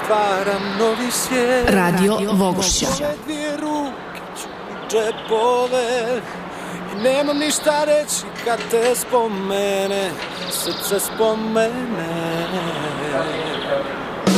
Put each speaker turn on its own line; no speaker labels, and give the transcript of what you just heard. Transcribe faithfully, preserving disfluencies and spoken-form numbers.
stvaram novi svijet.
Radio Vogošća.
Dvije ruke ću u džepove i nemam ništa reći kad te spomene, srce spomene.